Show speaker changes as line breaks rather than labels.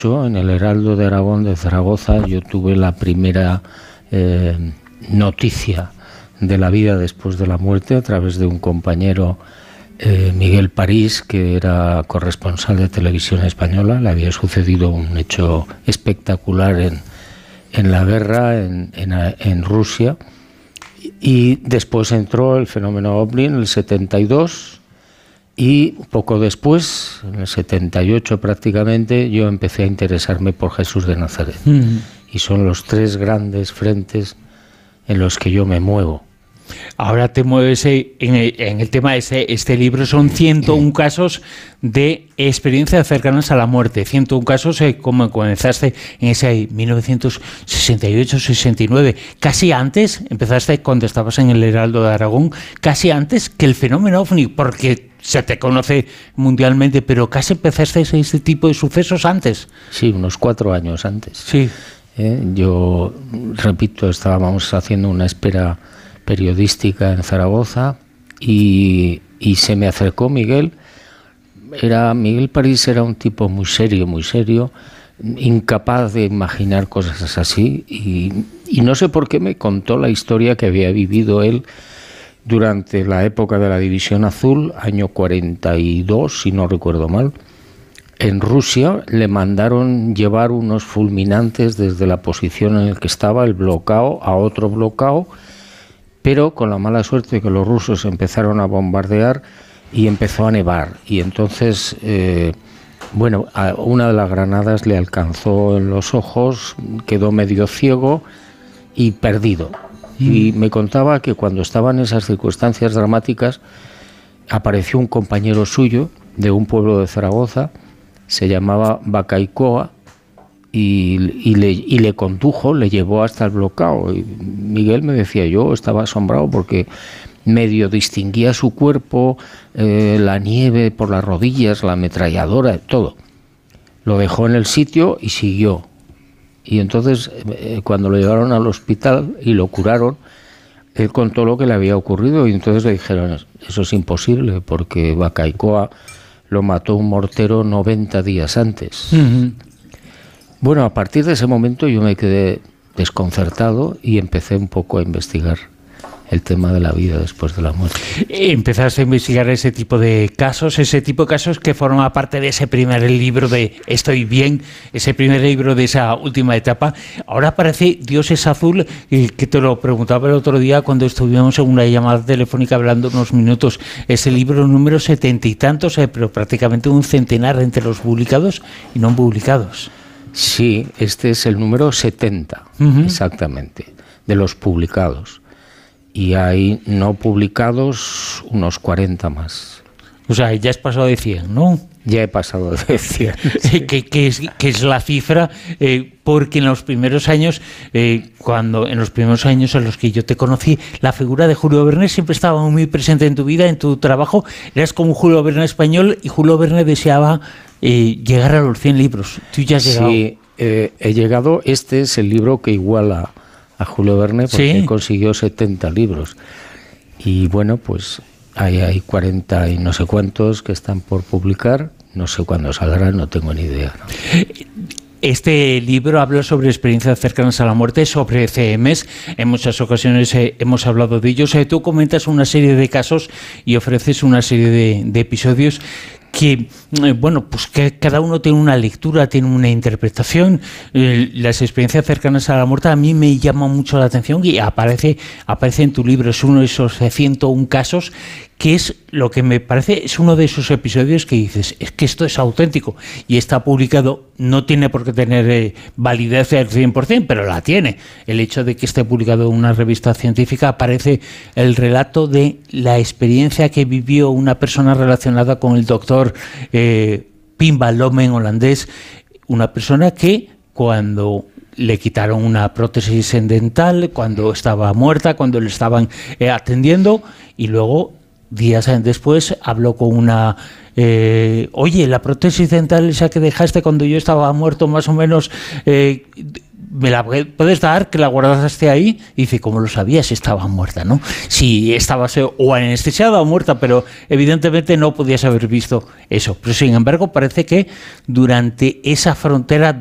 En el Heraldo de Aragón de Zaragoza yo tuve la primera noticia de la vida después de la muerte a través de un compañero, Miguel París, que era corresponsal de Televisión Española. Le había sucedido un hecho espectacular en la guerra en Rusia, y después entró el fenómeno OVNI en el 72, y poco después, en el 78 prácticamente, yo empecé a interesarme por Jesús de Nazaret. Y son los tres grandes frentes en los que yo me muevo.
Ahora te mueves en el tema de este libro. Son 101 casos de experiencias cercanas a la muerte. 101 casos, como comenzaste en ese 1968-69. Casi antes, empezaste cuando estabas en el Heraldo de Aragón, casi antes que el fenómeno OVNI, porque se te conoce mundialmente, pero casi empezaste este tipo de sucesos antes.
Sí, unos 4 años antes.
Sí.
Yo, repito, estábamos haciendo una espera periodística en Zaragoza y se me acercó Miguel. Miguel París era un tipo muy serio, incapaz de imaginar cosas así, y no sé por qué me contó la historia que había vivido él durante la época de la División Azul, año 42, si no recuerdo mal. En Rusia le mandaron llevar unos fulminantes desde la posición en la que estaba el blocao a otro blocao, pero con la mala suerte de que los rusos empezaron a bombardear y empezó a nevar. Y entonces, una de las granadas le alcanzó en los ojos, quedó medio ciego y perdido. Y me contaba que cuando estaba en esas circunstancias dramáticas, apareció un compañero suyo de un pueblo de Zaragoza, se llamaba Bacaicoa, y le condujo, le llevó hasta el blocao. Y Miguel me decía, yo estaba asombrado porque medio distinguía su cuerpo, la nieve por las rodillas, la ametralladora, todo. Lo dejó en el sitio y siguió. Y entonces, cuando lo llevaron al hospital y lo curaron, él contó lo que le había ocurrido, y entonces le dijeron, eso es imposible porque Bacaicoa lo mató un mortero 90 días antes. Bueno, a partir de ese momento yo me quedé desconcertado y empecé un poco a investigar el tema de la vida después de la muerte.
Empezaste a investigar ese tipo de casos que forman parte de ese primer libro de Estoy bien, ese primer libro de esa última etapa. Ahora aparece Dios es azul, que te lo preguntaba el otro día cuando estuvimos en una llamada telefónica hablando unos minutos. Ese libro número 70 y tantos, pero prácticamente un centenar entre los publicados y no publicados.
Sí, este es el número 70, exactamente, de los publicados. Y hay no publicados unos 40 más.
O sea, ya has pasado de 100, ¿no?
Ya he pasado de 100. Sí.
que es la cifra, porque en los primeros años, en los primeros años en los que yo te conocí, la figura de Julio Verne siempre estaba muy presente en tu vida, en tu trabajo. Eras como Julio Verne español, y Julio Verne deseaba llegar a los 100 libros. ¿Tú ya has llegado?
Sí, he llegado. Este es el libro que iguala a Julio Verne, porque ¿sí? Consiguió 70 libros. Y bueno, pues hay 40 y no sé cuántos que están por publicar. No sé cuándo saldrán, no tengo ni idea, ¿no?
Este libro habla sobre experiencias cercanas a la muerte, sobre CMs. En muchas ocasiones hemos hablado de ellos. Tú comentas una serie de casos y ofreces una serie de episodios que, pues que cada uno tiene una lectura, tiene una interpretación. Las experiencias cercanas a la muerte a mí me llama mucho la atención, y aparece en tu libro. Es uno de esos 101 casos, que es lo que me parece, es uno de esos episodios que dices, es que esto es auténtico y está publicado. No tiene por qué tener validez al 100%, pero la tiene. El hecho de que esté publicado en una revista científica, aparece el relato de la experiencia que vivió una persona relacionada con el doctor Pim van Lommel, holandés, una persona que cuando le quitaron una prótesis dental, cuando estaba muerta, cuando le estaban atendiendo, y luego días después habló con una... oye, la prótesis dental esa que dejaste cuando yo estaba muerto, más o menos, ¿me la puedes dar? Que la guardaste ahí. Y dice, ¿cómo lo sabías? Estaba muerta, ¿no? Si estabas o anestesiada o muerta, pero evidentemente no podías haber visto eso. Pero sin embargo parece que durante esa frontera